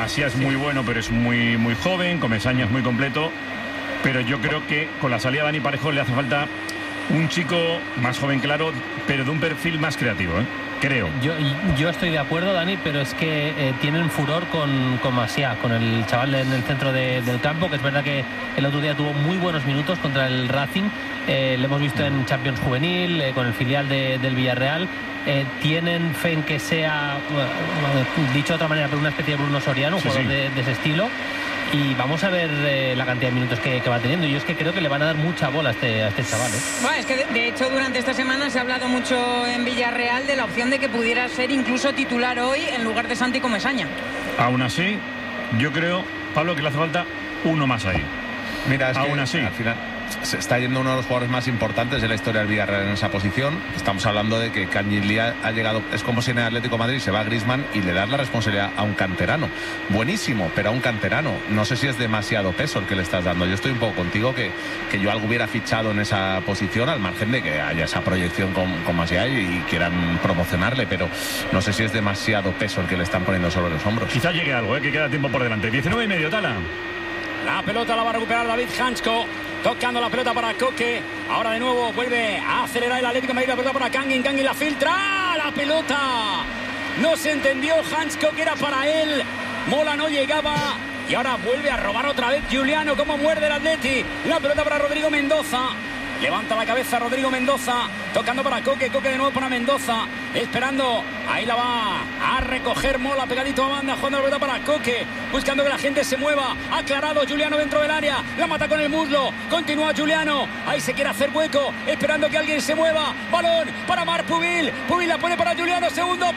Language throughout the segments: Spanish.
Masia es muy bueno, pero es muy, muy joven. Comesaña es muy completo. Pero yo creo que con la salida de Dani Parejo le hace falta un chico más joven, claro, pero de un perfil más creativo, creo. Yo estoy de acuerdo, Dani, pero es que tienen furor con Masia, con el chaval en el centro del campo, que es verdad que el otro día tuvo muy buenos minutos contra el Racing. Le hemos visto en Champions Juvenil, con el filial del Villarreal. Tienen fe en que sea, dicho de otra manera, pero una especie de Bruno Soriano, un jugador de ese estilo. Y vamos a ver la cantidad de minutos que va teniendo. Yo es que creo que le van a dar mucha bola a este chaval. Bueno, es que de hecho durante esta semana se ha hablado mucho en Villarreal de la opción de que pudiera ser incluso titular hoy en lugar de Santi Comesaña. Aún así, yo creo, Pablo, que le hace falta uno más ahí. Mira, es aún que así al final se está yendo uno de los jugadores más importantes de la historia del Villarreal en esa posición. Estamos hablando de que Kangin ha llegado, es como si en el Atlético de Madrid se va a Griezmann y le das la responsabilidad a un canterano. Buenísimo, pero a un canterano. No sé si es demasiado peso el que le estás dando. Yo estoy un poco contigo que yo algo hubiera fichado en esa posición, al margen de que haya esa proyección con Masia y quieran promocionarle, pero no sé si es demasiado peso el que le están poniendo sobre los hombros. Quizá llegue algo, que queda tiempo por delante. 19:30, Tala. La pelota la va a recuperar David Hansko, tocando la pelota para Koke. Ahora de nuevo vuelve a acelerar el Atlético de Madrid. La pelota para Kangin. Kangin la filtra. La pelota no se entendió. Hansko que era para él. Mola no llegaba. Y ahora vuelve a robar otra vez Giuliano. Como muerde el Atleti. La pelota para Rodrigo Mendoza. Levanta la cabeza Rodrigo Mendoza, tocando para Koke, Koke de nuevo para Mendoza, esperando, ahí la va a recoger Mola, pegadito a banda, jugando la pelota para Koke, buscando que la gente se mueva, aclarado Giuliano dentro del área, la mata con el muslo, continúa Giuliano, ahí se quiere hacer hueco, esperando que alguien se mueva, balón para Marc Pubil, Pubil la pone para Giuliano, segundo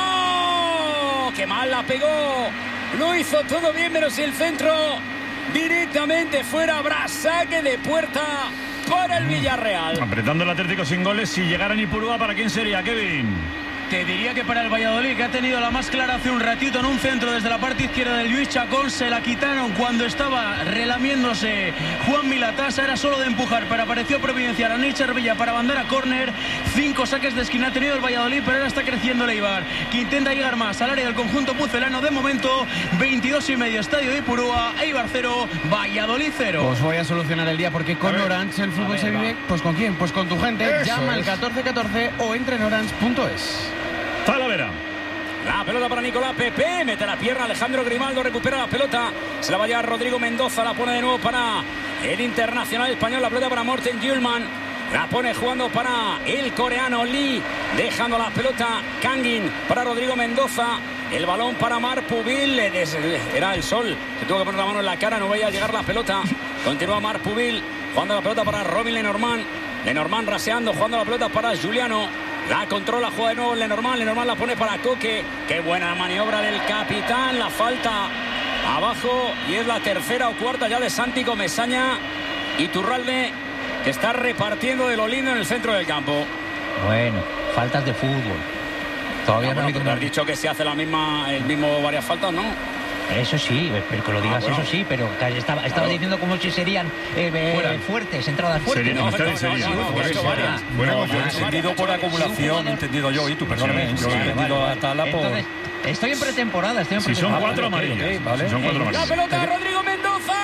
palo, qué mal la pegó, lo hizo todo bien menos el centro, directamente fuera, habrá saque de puerta para el Villarreal. Apretando el Atlético sin goles. Si llegara Ipurúa, ¿para quién sería, Kevin? Te diría que para el Valladolid, que ha tenido la más clara hace un ratito en un centro desde la parte izquierda del Lluís Chacón. Se la quitaron cuando estaba relamiéndose Juan Milatasa. Era solo de empujar, pero apareció providencial a Nietzsche Villa para mandar a córner. 5 saques de esquina ha tenido el Valladolid, pero ahora está creciendo el Eibar, que intenta llegar más al área del conjunto pucelano. De momento, 22:30, estadio de Ipurúa. Eibar 0, Valladolid 0. Pues voy a solucionar el día, porque con Orange el fútbol se vive. Pues ¿con quién? Pues con tu gente. Eso llama al 1414 o entra en orange.es. Talavera. La pelota para Nicolás Pepe, mete la pierna Alejandro Grimaldo, recupera la pelota, se la va a llevar Rodrigo Mendoza, la pone de nuevo para el internacional español, la pelota para Morten Hjulmand, la pone jugando para el coreano Lee, dejando la pelota Kangin para Rodrigo Mendoza, el balón para Marc Pubil, era el sol, se tuvo que poner la mano en la cara, no veía llegar la pelota, continúa Marc Pubil, jugando la pelota para Robin Lenormand, Lenormand raseando, jugando la pelota para Giuliano. La controla, juega de nuevo Lenormand. Lenormand la pone para Koke. Qué buena maniobra del capitán. La falta abajo. Y es la tercera o cuarta ya de Santi Comesaña. Iturralde, que está repartiendo de lo lindo en el centro del campo. Bueno, faltas de fútbol. Todavía no has dicho que se hace el mismo varias faltas, ¿no? Eso sí, pero que lo digas, bueno. Eso sí, pero estaba diciendo como si serían fuertes, entradas fuertes. Bueno, yo he entendido por acumulación, he entendido yo, y tú, perdóname, yo he entendido a Tala por... Entonces, estoy en pretemporada, Si son 4 amarillas. Vale. La pelota de Rodrigo Mendoza,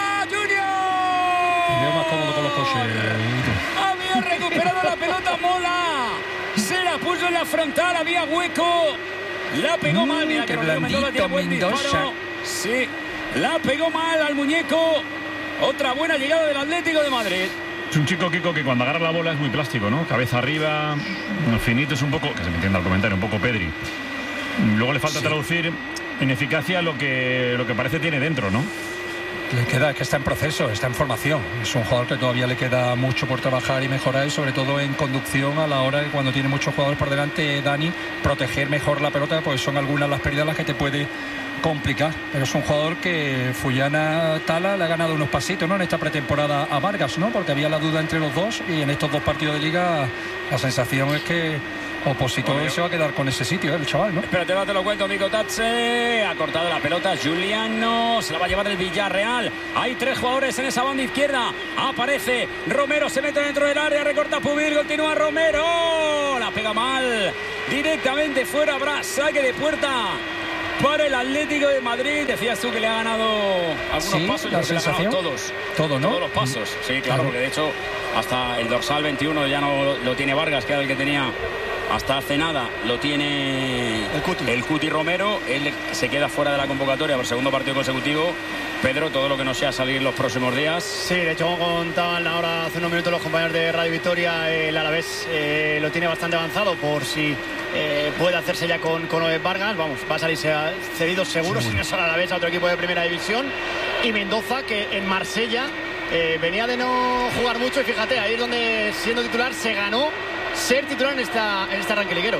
Junior. Yo más cómodo con los coches. Había recuperado la pelota Mola. Se la puso en la frontal, había hueco. La pegó mal, mira que Rodrigo Mendoza tiene buen disparo. Sí, la pegó mal al muñeco. Otra buena llegada del Atlético de Madrid. Es un chico, Kiko, que cuando agarra la bola es muy plástico, ¿no? Cabeza arriba, finito, es un poco, que se me entienda el comentario, un poco Pedri. Luego le falta traducir en eficacia lo que parece tiene dentro, ¿no? Le queda, que está en proceso, está en formación. Es un jugador que todavía le queda mucho por trabajar y mejorar, y sobre todo en conducción a la hora de, cuando tiene muchos jugadores por delante, Dani, proteger mejor la pelota, pues son algunas las pérdidas las que te puede complicar. Pero es un jugador que Fullana Tala le ha ganado unos pasitos, ¿no?, en esta pretemporada a Vargas, ¿no?, porque había la duda entre los dos, y en estos 2 partidos de liga la sensación es que Opositor se va a quedar con ese sitio, el chaval, ¿no? Espérate, te lo cuento, Nico Tatse. Ha cortado la pelota Giuliano. Se la va a llevar el Villarreal. Hay 3 jugadores en esa banda izquierda. Aparece Romero, se mete dentro del área. Recorta Pubil, continúa Romero. La pega mal. Directamente fuera, habrá saque de puerta para el Atlético de Madrid. Decías tú que le ha ganado algunos pasos, la creo que le ha ganado todos. Todo, ¿no? Todos los pasos. Sí, claro, porque de hecho hasta el dorsal 21 ya no lo tiene Vargas, que era el que tenía hasta hace nada. Lo tiene el Cuti Romero. Él se queda fuera de la convocatoria por segundo partido consecutivo. Pedro, todo lo que nos sea salir los próximos días. Sí, de hecho, como contaban ahora hace unos minutos los compañeros de Radio Victoria, el Alavés lo tiene bastante avanzado por si puede hacerse ya con Oves Vargas. Vamos, va a salir cedido seguro, si no es al Alavés, a otro equipo de primera división. Y Mendoza, que en Marsella venía de no jugar mucho, y fíjate, ahí es donde, siendo titular, se ganó ser titular en este arranque liguero.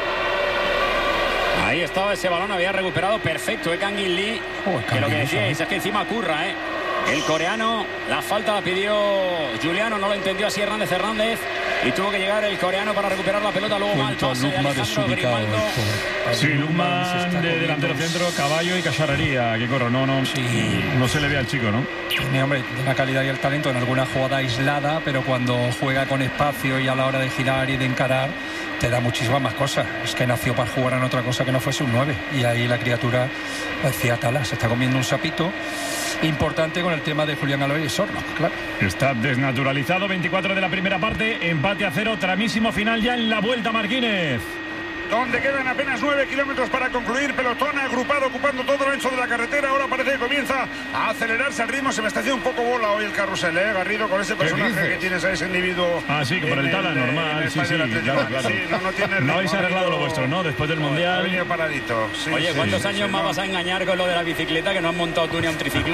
Ahí estaba ese balón, había recuperado perfecto Kangin Lee, que lo que decíais es que encima curra, el coreano, la falta la pidió Juliano, no lo entendió así Hernández y tuvo que llegar el coreano para recuperar la pelota. Luego mal pase de Alejandro Grimaldo. Sí, Lukman de delantero centro, Caballo y Cacharrería, que corro, no se le ve al chico, ¿no? Tiene, hombre, la calidad y el talento en alguna jugada aislada, pero cuando juega con espacio y a la hora de girar y de encarar, te da muchísimas más cosas. Es que nació para jugar en otra cosa que no fuese un 9. Y ahí la criatura, decía Tala, se está comiendo un sapito importante con el tema de Julián Álvarez y Sorno, claro. Está desnaturalizado, 24 de la primera parte, empate a 0, tramísimo final ya en la vuelta, Marquínez. Donde quedan apenas 9 kilómetros para concluir. Pelotón agrupado ocupando todo el ancho de la carretera. Ahora parece que comienza a acelerarse el ritmo. Se me está haciendo un poco bola hoy el carrusel, Garrido, con ese personaje que tienes a ese individuo. Ah, sí, que por el Tala, normal. Sí, claro. Sí, no tiene ritmo. No habéis arreglado lo vuestro, ¿no? Después del Mundial. Ha venido paradito. Sí, oye, ¿cuántos años más vas a engañar con lo de la bicicleta, que no has montado tú ni a un triciclo?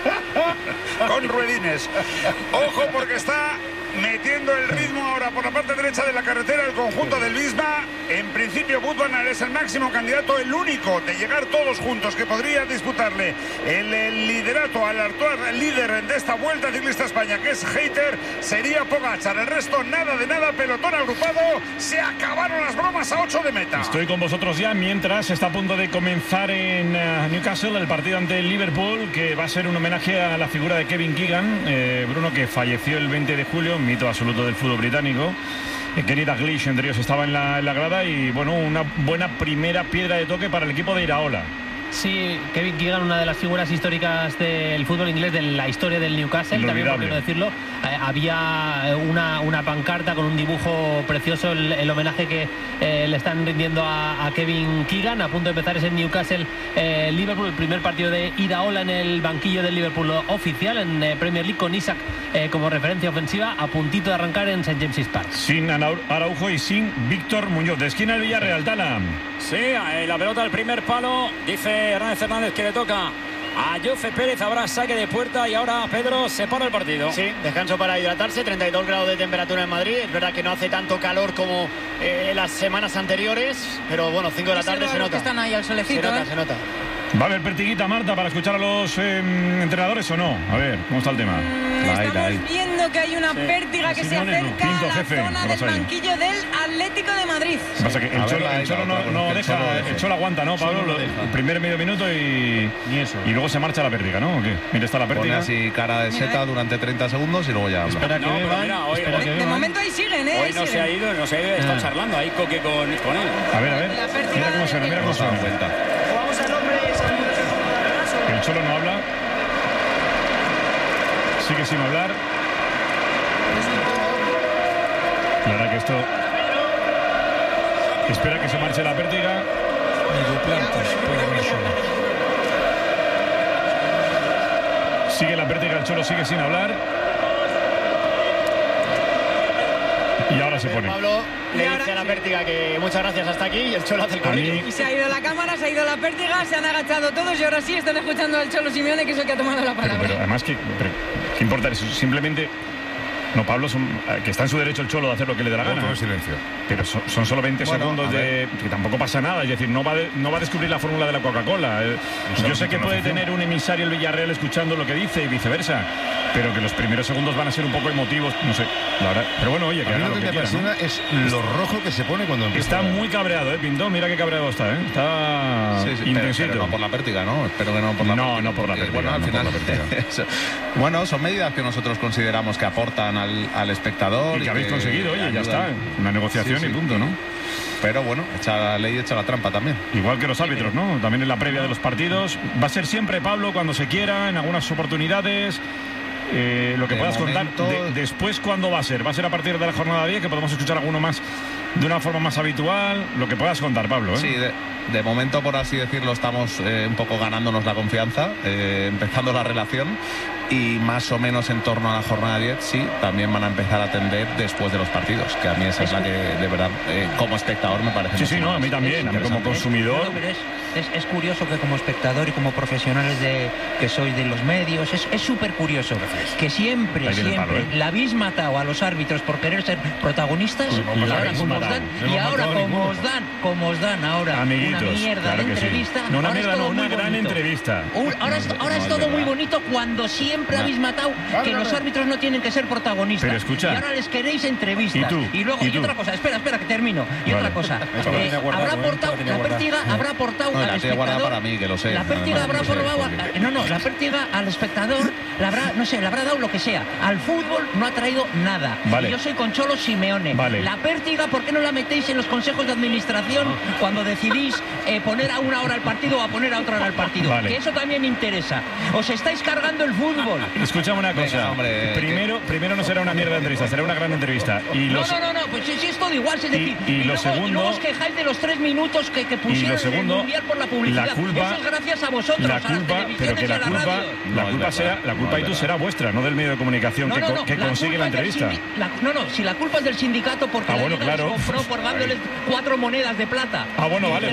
Con ruedines. Ojo, porque está metiendo el ritmo ahora por la parte derecha de la carretera el conjunto del Visma. En principio Budvanar es el máximo candidato, el único de llegar todos juntos que podría disputarle el liderato al actual líder de esta Vuelta Ciclista España, que es Hayter. Sería Pogačar, el resto nada de nada, pelotón agrupado. Se acabaron las bromas a 8 de meta. Estoy con vosotros ya, mientras está a punto de comenzar en Newcastle el partido ante el Liverpool, que va a ser un homenaje a la figura de Kevin Keegan, Bruno, que falleció el 20 de julio, mito absoluto del fútbol británico. Kenny Dalglish, entre ellos, estaba en la grada, y bueno, una buena primera piedra de toque para el equipo de Iraola. Sí, Kevin Keegan, una de las figuras históricas del fútbol inglés, de la historia del Newcastle, también, por qué no decirlo. Había una pancarta con un dibujo precioso, el homenaje que le están rindiendo a Kevin Keegan. A punto de empezar ese Newcastle Liverpool, el primer partido de Iraola en el banquillo del Liverpool oficial en Premier League, con Isaac como referencia ofensiva, a puntito de arrancar en St. James's Park. Sin Araujo y sin Víctor Muñoz. De esquina el Villarreal, Tala. Sí, la pelota del primer palo, dice Hernández que le toca a Jofe Pérez. Habrá saque de puerta y ahora Pedro se para el partido. Sí, descanso para hidratarse, 32 grados de temperatura en Madrid. Es verdad que no hace tanto calor como las semanas anteriores, pero bueno, 5 de la tarde se nota. Que están ahí al solecito, se nota. ¿Va a haber pertiguita, Marta, para escuchar a los entrenadores o no? A ver, ¿cómo está el tema? Estamos viendo que hay una pértiga que se acerca a la zona del banquillo del Atlético de Madrid. Lo que pasa es que el Cholo no deja, el Cholo aguanta, ¿no, Pablo? El primer medio minuto y luego se marcha la pértiga, ¿no? ¿O qué? Mira, está la pértiga. Pone así cara de seta durante 30 segundos y luego ya habla. Espera que beban. De momento ahí siguen, Hoy no se ha ido, está charlando ahí Coque con él. A ver. Mira cómo suena, mira cómo suena. El Cholo no habla. Sigue sin hablar. La verdad que esto... Espera que se marche la pértiga. Sigue la pértiga, el Cholo sigue sin hablar. Y ahora se pone. Pablo le dice a la pértiga que muchas gracias, hasta aquí, y el Cholo hace el corrillo. Y se ha ido la cámara, se ha ido la pértiga, se han agachado todos y ahora sí están escuchando al Cholo Simeone, que es el que ha tomado la palabra. Pero además, ¿qué importa eso? Simplemente... No, Pablo, que está en su derecho el Cholo de hacer lo que le dé la gana. Todo silencio. Pero son solo 20 segundos que tampoco pasa nada. Es decir, no va a descubrir la fórmula de la Coca-Cola. Yo sé que puede tener un emisario el Villarreal escuchando lo que dice y viceversa, pero que los primeros segundos van a ser un poco emotivos, no sé, la verdad. Pero bueno, oye, que haga lo que quiera, ¿no? Es lo rojo que se pone cuando empieza. Está muy cabreado, Pintón. Mira qué cabreado está, Está intensito. Pero no por la pértiga, ¿no? Espero que no por la pértiga. No por la pértiga. Bueno, al final. Bueno, son medidas que nosotros consideramos que aportan al espectador. Y que habéis conseguido, oye, ya está. Una negociación y punto, ¿no? Pero bueno, echa la ley, echa la trampa también. Igual que los árbitros, ¿no? También en la previa de los partidos. Va a ser siempre, Pablo, cuando se quiera, en algunas oportunidades. Lo que puedas contar después, ¿cuándo va a ser? ¿Va a ser a partir de la jornada 10, que podemos escuchar alguno más de una forma más habitual? Lo que puedas contar, Pablo, ¿eh? Sí, de momento, por así decirlo, estamos un poco ganándonos la confianza, empezando la relación, y más o menos en torno a la jornada 10, sí, también van a empezar a atender después de los partidos, que a mí esa es la que, de verdad, como espectador me parece. Sí, no, a mí también, a mí como consumidor. No, pero es curioso que como espectador y como profesionales que sois de los medios, es súper curioso que siempre la habéis matado a los árbitros por querer ser protagonistas, y ahora como os dan ahora amiguitos, una mierda de entrevista. Sí. No, una mierda, no, una gran entrevista. Ahora es todo muy bonito cuando siempre habéis matado que los árbitros no tienen que ser protagonistas. Pero escucha, y ahora les queréis entrevistas. Y otra cosa, espera que termino. Y otra cosa, habrá aportado la Pértiga, habrá aportado al espectador. Para mí, que lo sé. La Pértiga habrá probado. La Pértiga al espectador le habrá dado lo que sea. Al fútbol no ha traído nada. Vale. Y yo soy con Cholo Simeone. Vale. La Pértiga, ¿por qué no la metéis en los consejos de administración cuando decidís poner a una hora el partido o a poner a otra hora el partido? Vale. Que eso también interesa. Os estáis cargando el fútbol. Escúchame una cosa. Venga, hombre, primero no será una mierda de entrevista, será una gran entrevista. No, pues si es todo igual, es decir, y luego os quejáis de los 3 minutos que pusieron en el Mundial por la publicidad. Eso es gracias a vosotros, la culpa, pero que la culpa y tú será vuestra, no del medio de comunicación que consigue la entrevista. Si la culpa es del sindicato porque la Liga les compró por dándoles 4 monedas de plata. Bueno, vale,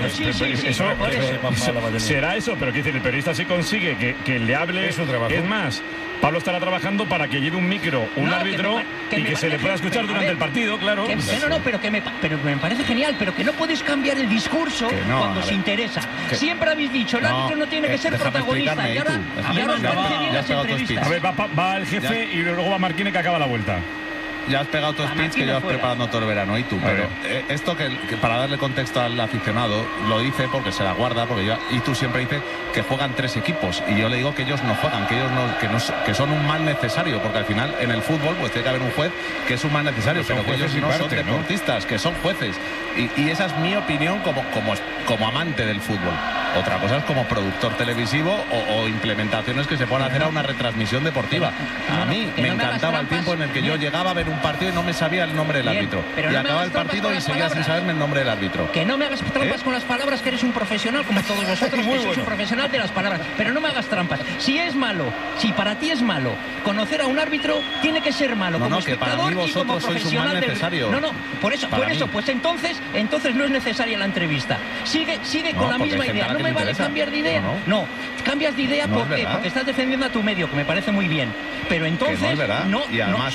será eso, pero quiere decir, el periodista sí consigue que le hable. Es más, Pablo estará trabajando para que lleve un micro, un árbitro, y que se le pueda escuchar durante el partido, claro. Pero me parece genial, pero que no podéis cambiar el discurso cuando os interesa. Siempre habéis dicho, el árbitro no tiene que ser protagonista, y ahora os parece bien las entrevistas. A ver, va el jefe y luego va Marquine, que acaba la vuelta. Ya has pegado tu speech que llevas preparando todo el verano, y tú, pero esto que que para darle contexto al aficionado lo dice porque se la guarda, porque y tú siempre dices que juegan 3 equipos, y yo le digo que ellos no juegan, que son un mal necesario, porque al final en el fútbol pues tiene que haber un juez que es un mal necesario, pero que ellos no son deportistas, que son jueces, y esa es mi opinión como amante del fútbol. Otra cosa es como productor televisivo o implementaciones que se puedan hacer a una retransmisión deportiva. A mí me encantaba el tiempo en el que yo llegaba a ver un partido y no me sabía el nombre del árbitro. Y acababa el partido y seguía sin saberme el nombre del árbitro. Que no me hagas trampas con las palabras, que eres un profesional como todos vosotros, que sois un profesional de las palabras. Pero no me hagas trampas. Si para ti es malo conocer a un árbitro, tiene que ser malo como espectador y como profesional del... Por eso, pues entonces no es necesaria la entrevista. Sigue con la misma idea. No me vale cambiar de idea. No, cambias de idea porque estás defendiendo a tu medio, que me parece muy bien. Pero entonces no es verdad. Y además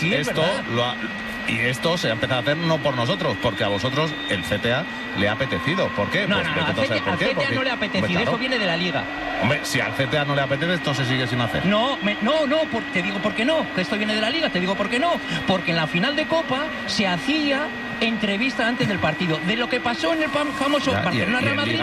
esto se ha empezado a hacer no por nosotros, porque a vosotros el CTA le ha apetecido. ¿Por qué? Al CTA no le ha apetecido, eso viene de la Liga. Hombre, si al CTA no le apetece, esto se sigue sin hacer. Te digo por qué no, que esto viene de la Liga, te digo por qué no. Porque en la final de Copa se hacía entrevista antes del partido. De lo que pasó en el famoso Barcelona-Real Madrid,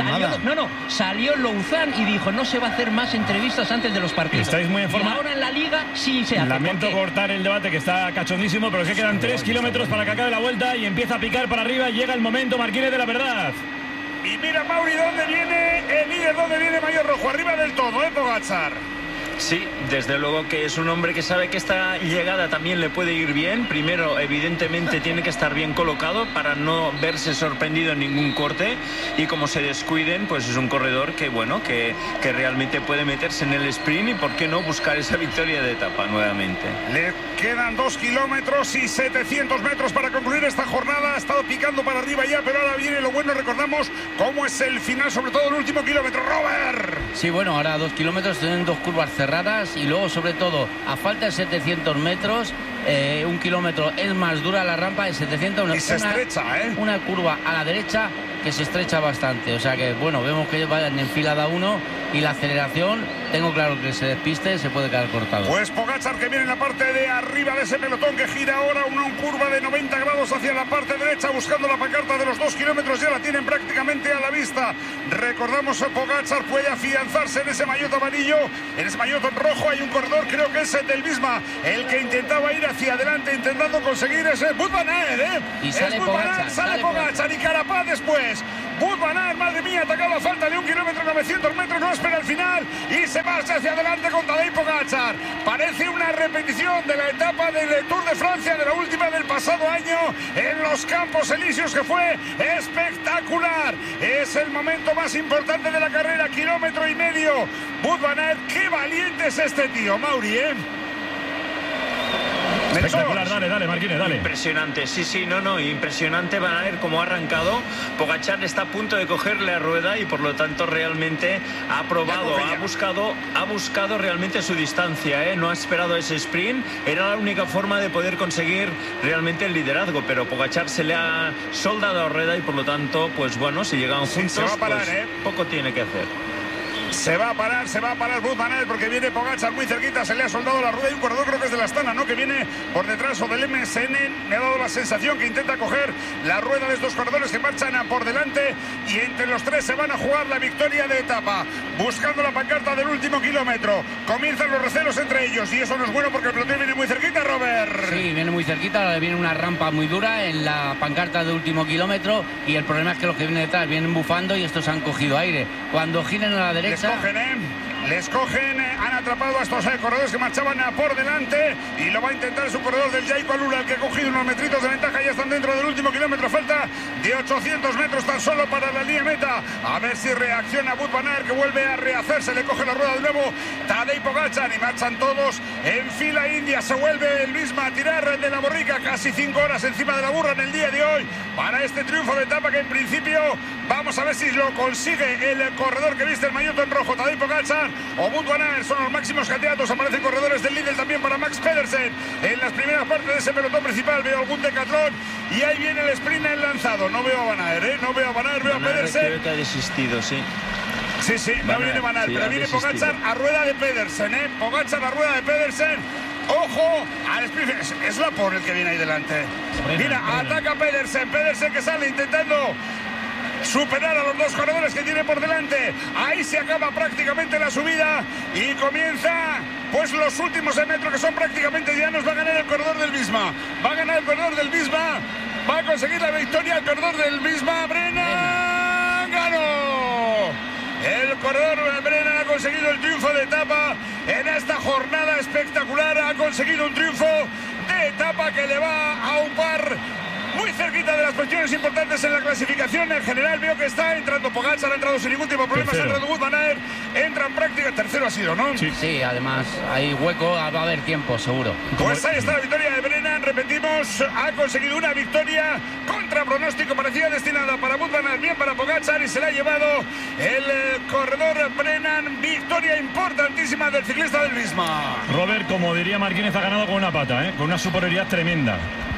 salió Louzán y dijo, no se va a hacer más entrevistas antes de los partidos. Estáis muy informados. Y ahora en la Liga sí se hace. Lamento cortar el debate, que está cachondísimo, pero es que quedan 3 kilómetros para que acabe la vuelta y empieza a picar para arriba. Llega el momento, Marquine, de la verdad. Y mira, Mauri, ¿dónde viene el líder? ¿Dónde viene Mayor Rojo? Arriba del todo, Pogačar. Sí, desde luego que es un hombre que sabe que esta llegada también le puede ir bien. Primero, evidentemente, tiene que estar bien colocado para no verse sorprendido en ningún corte. Y como se descuiden, pues es un corredor que, bueno, que realmente puede meterse en el sprint y, ¿por qué no, buscar esa victoria de etapa nuevamente? Le quedan 2 kilómetros y 700 metros para concluir esta jornada. Ha estado picando para arriba ya, pero ahora viene lo bueno. Recordamos cómo es el final, sobre todo el último kilómetro. Robert. Sí, bueno, ahora 2 kilómetros, tienen 2 curvas cerradas, y luego, sobre todo, a falta de 700 metros, 1 kilómetro es más dura la rampa de 700. Y se estrecha, una curva a la derecha que se estrecha bastante, o sea que, bueno, vemos que vayan en fila da uno y la aceleración, tengo claro que se despiste, se puede quedar cortado. Pues Pogačar, que viene en la parte de arriba de ese pelotón, que gira ahora una curva de 90 grados hacia la parte derecha, buscando la pancarta de los 2 kilómetros, ya la tienen prácticamente a la vista. Recordamos que Pogačar puede afianzarse en ese maillot amarillo, en ese maillot rojo. Hay un corredor, creo que es el del Visma, el que intentaba ir hacia adelante, intentando conseguir ese Wout van Aert, Y sale Pogačar, sale Pogačar y Carapaz después. Wout van Aert, madre mía, atacado a falta de 1 kilómetro, 900 metros, no espera el final y se marcha hacia adelante con Tadej Pogačar. Parece una repetición de la etapa del Tour de Francia, de la última del pasado año en los Campos Elíseos, que fue espectacular. Es el momento más importante de la carrera, 1,5 kilómetros. Wout van Aert, qué valiente es este tío, Mauri, Espectacular, dale, Marquines, dale. Impresionante, sí, impresionante. Van a ver cómo ha arrancado. Pogačar está a punto de cogerle la rueda y por lo tanto realmente ha probado, ha buscado realmente su distancia, no ha esperado ese sprint. Era la única forma de poder conseguir realmente el liderazgo, pero Pogačar se le ha soldado la rueda y por lo tanto, pues bueno, si llegan juntos, se va a parar, pues poco tiene que hacer. Se va a parar Wout van Aert, porque viene Pogačar muy cerquita, se le ha soldado la rueda. Y un corredor, creo que es de la Astana, ¿no?, que viene por detrás, o del MSN. Me ha dado la sensación que intenta coger la rueda de estos corredores que marchan por delante, y entre los tres se van a jugar la victoria de etapa, buscando la pancarta del último kilómetro. Comienzan los recelos entre ellos y eso no es bueno, porque el pelotón viene muy cerquita, Robert. Sí, viene muy cerquita, viene una rampa muy dura en la pancarta del último kilómetro, y el problema es que los que vienen detrás vienen bufando y estos han cogido aire. Cuando giren a la derecha... Les cogen, han atrapado a estos corredores que marchaban por delante, y lo va a intentar su corredor del Jayco Alula, el que ha cogido unos metritos de ventaja. Ya están dentro del último kilómetro, falta de 800 metros tan solo para la línea meta. A ver si reacciona Wout van Aert, que vuelve a rehacerse, le coge la rueda de nuevo Tadej Pogačar y marchan todos en fila india. Se vuelve el mismo a tirar de la borrica, casi 5 horas encima de la burra en el día de hoy para este triunfo de etapa, que en principio vamos a ver si lo consigue el corredor que viste el maillot en rojo, Tadej Pogačar o Wout van Aert. Son los máximos candidatos. Aparecen corredores del Lidl también para Max Pedersen en las primeras partes de ese pelotón principal. Veo algún decatlón y ahí viene el sprint lanzado. No veo a Van Aert, no veo a Van Aert, veo a Pedersen. Creo que ha desistido, sí. Sí, no viene Van Aert, pero viene Pogačar a rueda de Pedersen, Pogačar a rueda de Pedersen. Ojo al sprint, es Laporte el que viene ahí delante. Mira, ataca Pedersen, que sale intentando superar a los dos corredores que tiene por delante. Ahí se acaba prácticamente la subida y comienza pues los últimos metros, que son prácticamente llanos. Va a ganar el corredor del Visma, va a conseguir la victoria el corredor del Visma. Brennan ganó. El corredor Brennan ha conseguido el triunfo de etapa en esta jornada espectacular. Ha conseguido un triunfo de etapa que le va a upar muy cerquita de las posiciones importantes en la clasificación. En general veo que está entrando Pogačar, ha entrado sin ningún tipo de problemas, ha entrado Wout van Aert, entra en práctica, tercero ha sido, ¿no? Sí, además hay hueco, va a haber tiempo, seguro. Pues ahí está la victoria de Brennan, repetimos, ha conseguido una victoria contra pronóstico, parecía destinada para Wout van Aert, bien para Pogačar, y se la ha llevado el corredor Brennan. Victoria importantísima del ciclista del Visma. Robert, como diría Marquínez, ha ganado con una pata, con una superioridad tremenda.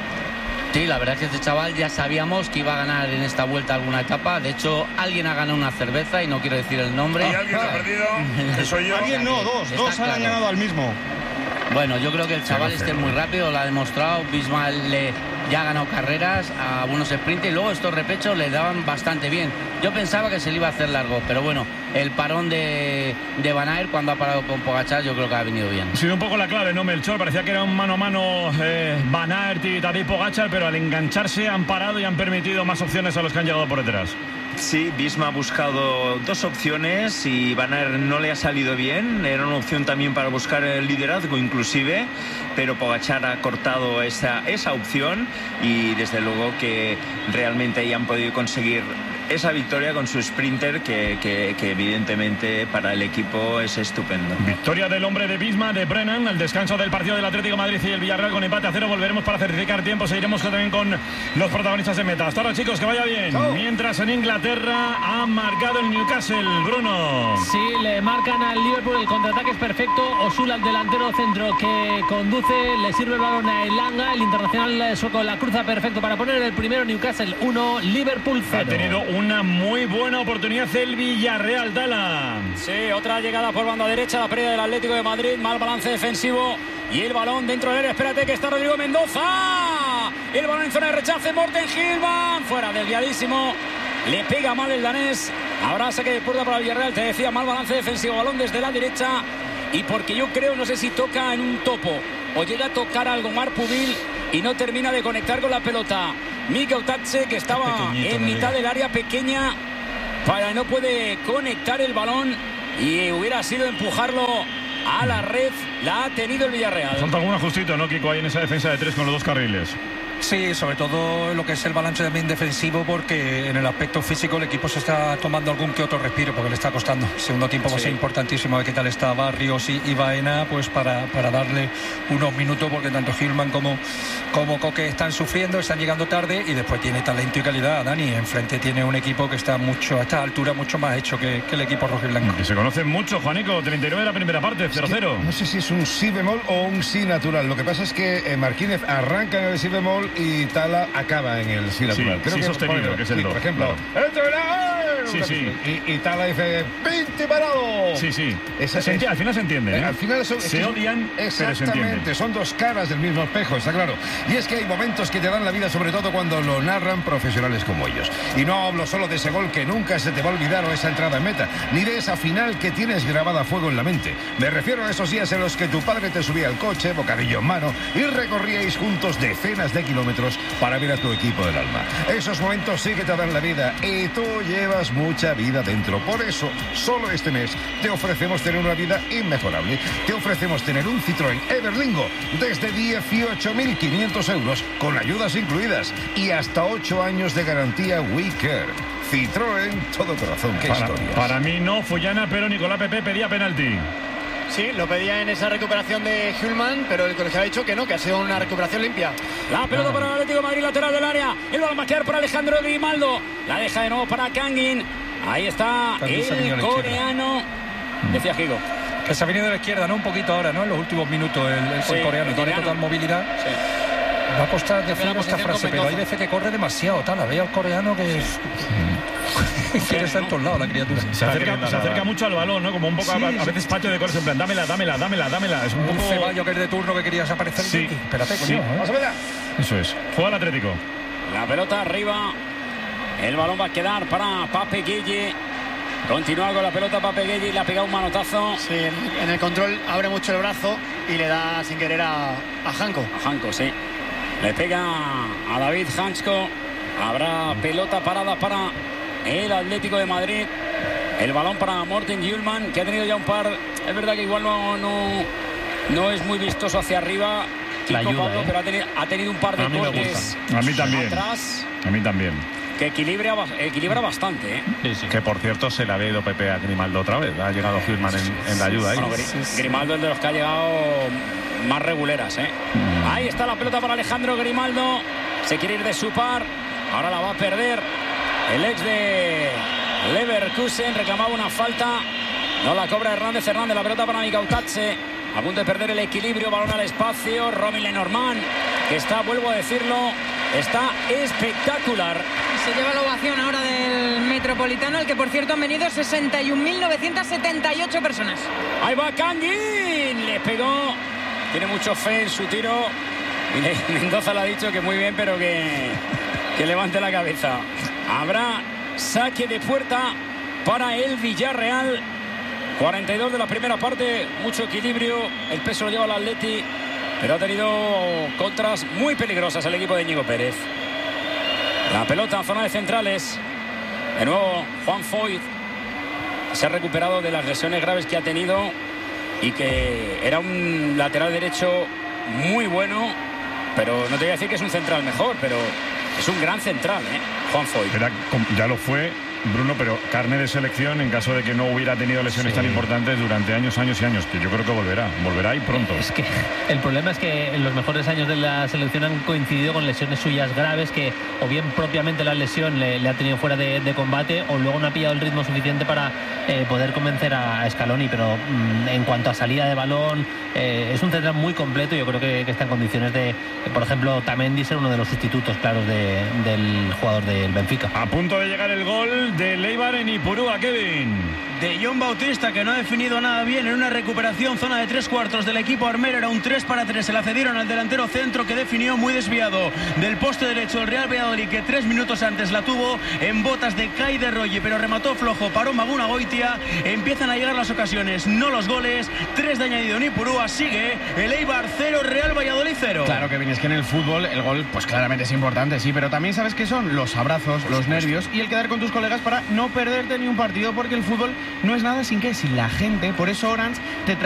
Sí, la verdad es que este chaval ya sabíamos que iba a ganar en esta vuelta alguna etapa. De hecho, alguien ha ganado una cerveza y no quiero decir el nombre. Y alguien ha perdido, que soy yo. Alguien no, dos han ganado al mismo. Bueno, yo creo que el chaval es muy rápido, lo ha demostrado. Visma ya ha ganado carreras a unos sprints y luego estos repechos le daban bastante bien. Yo pensaba que se le iba a hacer largo, pero bueno, el parón de Van Aert cuando ha parado con Pogačar yo creo que ha venido bien. Ha sido un poco la clave, ¿no, Melchor? Parecía que era un mano a mano Van Aert y Tadej Pogačar, pero al engancharse han parado y han permitido más opciones a los que han llegado por detrás. Sí, Visma ha buscado dos opciones y Van Aert no le ha salido bien. Era una opción también para buscar el liderazgo inclusive, pero Pogačar ha cortado esa opción y desde luego que realmente ahí han podido conseguir esa victoria con su sprinter que evidentemente para el equipo es estupendo. Victoria del hombre de Visma, de Brennan, al descanso del partido del Atlético de Madrid y el Villarreal con empate a 0. Volveremos para certificar tiempo, seguiremos también con los protagonistas de meta. Hasta ahora, chicos, que vaya bien. Chau. Mientras en Inglaterra ha marcado el Newcastle, Bruno. Sí, le marcan al Liverpool, el contraataque es perfecto. Osula, el delantero centro que conduce, le sirve el balón a Elanga, el internacional sueco la cruza perfecto para poner el primero. Newcastle 1, Liverpool 0. Ha tenido una muy buena oportunidad el Villarreal, Tala. Sí, otra llegada por banda derecha, la pérdida del Atlético de Madrid, mal balance defensivo y el balón dentro del área. Espérate que está Rodrigo Mendoza. El balón en zona de rechace, Morten Hilman, fuera, desviadísimo. Le pega mal el danés. Habrá saque de puerta para el Villarreal. Te decía, mal balance defensivo, balón desde la derecha. Y porque yo creo, no sé si toca en un topo o llega a tocar algo Marc Pubil y no termina de conectar con la pelota. Mika Otatse, que estaba en mitad del área pequeña, no puede conectar el balón y hubiera sido empujarlo a la red. La ha tenido el Villarreal. Falta algún ajustito, ¿no, Kiko? Ahí en esa defensa de 3 con los 2 carriles. Sí, sobre todo lo que es el balance también defensivo, porque en el aspecto físico el equipo se está tomando algún que otro respiro, porque le está costando. El segundo tiempo va a ser importantísimo, qué tal está Barrios y Baena, pues para darle unos minutos, porque tanto Hilman como Coque están sufriendo, están llegando tarde, y después tiene talento y calidad. Dani, enfrente tiene un equipo que está mucho a esta altura mucho más hecho que el equipo rojiblanco. Que se conocen mucho, Juanico. 39 de la primera parte, 0-0. No sé si es un si bemol o un si natural. Lo que pasa es que Marquínez arranca en el si bemol y Tala acaba en el si natural. Creo que sostenido, que es el do. Por ejemplo, y Tala dice ¡Pinti parado! Sí. Al final se entiende, ¿eh? Al final se odian, pero se entiende. Exactamente, son dos caras del mismo espejo, está claro. Y es que hay momentos que te dan la vida, sobre todo cuando lo narran profesionales como ellos. Y no hablo solo de ese gol que nunca se te va a olvidar, o esa entrada en meta, ni de esa final que tienes grabada a fuego en la mente. Me refiero a esos días en los que tu padre te subía al coche, bocadillo en mano, y recorríais juntos decenas de kilómetros para ver a tu equipo del alma. Esos momentos sí que te dan la vida, y tú llevas mucha vida dentro. Por eso, solo este mes te ofrecemos tener una vida inmejorable. Te ofrecemos tener un Citroën Everlingo desde 18.500 euros, con ayudas incluidas, y hasta 8 años de garantía WeCare. Citroën, todo corazón. ¡Qué historia! Para mí no, Fullana, pero Nicolás Pepe pedía penalti. Sí, lo pedía en esa recuperación de Hulman, pero el colegiado ha dicho que no, que ha sido una recuperación limpia. La pelota para el Atlético de Madrid, lateral del área. El balón va a quedar para Alejandro Grimaldo. La deja de nuevo para Kangin. Ahí está el coreano. Decía Gigo. Que se ha venido de la izquierda, ¿no? Un poquito ahora, ¿no? En los últimos minutos el coreano. Tiene total movilidad. Sí. Va a costar definir esta frase, pero hay veces que corre demasiado. Ve al coreano que es... quiere estar en todos lados la criatura. Se acerca mucho al balón, ¿no? Como un poco a veces patio de corres, en plan, dámela. Es un poco... Ceballo que es de turno, que querías aparecer. Sí. Espérate, coño. Eso es. Juega el Atlético. La pelota arriba. El balón va a quedar para Pape Gueye. Continúa con la pelota Pape Gueye, le ha pegado un manotazo. Sí, en el control abre mucho el brazo y le da sin querer a Janko. A Janko, sí. Le pega a David Hansko. Habrá pelota parada para el Atlético de Madrid. El balón para Morten Hjulmand, que ha tenido ya un par. Es verdad que igual no es muy vistoso hacia arriba. La ayuda, pero ha tenido un par de cortes. A mí también. Atrás. A mí también. Que equilibra bastante, ¿eh? Sí. Que por cierto se le había ido Pepe a Grimaldo otra vez. Ha llegado Hjulmand en la ayuda ahí. Bueno, Grimaldo es de los que ha llegado más reguleras, ¿eh? Ahí está la pelota para Alejandro Grimaldo. Se quiere ir de su par. Ahora la va a perder el ex de Leverkusen. Reclamaba una falta. No la cobra Hernández. La pelota para Mika Otatse. A punto de perder el equilibrio. Balón al espacio. Romy Lenormand, que está, vuelvo a decirlo, está espectacular. Se lleva la ovación ahora del Metropolitano, al que por cierto han venido 61.978 personas. Ahí va Kangin. Le pegó. Tiene mucho fe en su tiro. Y Mendoza le ha dicho que muy bien, pero que levante la cabeza. Habrá saque de puerta para el Villarreal. 42 de la primera parte, mucho equilibrio, el peso lo lleva el Atleti, pero ha tenido contras muy peligrosas el equipo de Íñigo Pérez. La pelota en zona de centrales. De nuevo Juan Foyt se ha recuperado de las lesiones graves que ha tenido y que era un lateral derecho muy bueno, pero no te voy a decir que es un central mejor, pero es un gran central, Juan Foyt. Ya lo fue Bruno, pero carne de selección en caso de que no hubiera tenido lesiones tan importantes durante años y años, que yo creo que volverá y pronto. Es que el problema es que en los mejores años de la selección han coincidido con lesiones suyas graves, que o bien propiamente la lesión le ha tenido fuera de combate, o luego no ha pillado el ritmo suficiente para poder convencer a Scaloni. Pero en cuanto a salida de balón, es un central muy completo. Yo creo que está en condiciones de, por ejemplo, Tamendi ser uno de los sustitutos claros del jugador del Benfica. A punto de llegar el gol de Leibar en Ipurúa, Kevin. De John Bautista, que no ha definido nada bien en una recuperación, zona de 3/4 del equipo armero. Era un 3-3, se la cedieron al delantero centro, que definió muy desviado del poste derecho el Real Valladolid, que 3 minutos antes la tuvo en botas de Kai de Roye, pero remató flojo, paró Maguna Goitia. Empiezan a llegar las ocasiones, no los goles. 3 de añadido en Ipurúa, sigue el Eibar 0, Real Valladolid 0. Claro, que es que en el fútbol el gol pues claramente es importante, sí, pero también sabes que son los abrazos, los nervios y el quedar con tus colegas para no perderte ni un partido, porque el fútbol no es nada sin la gente. Por eso Orange te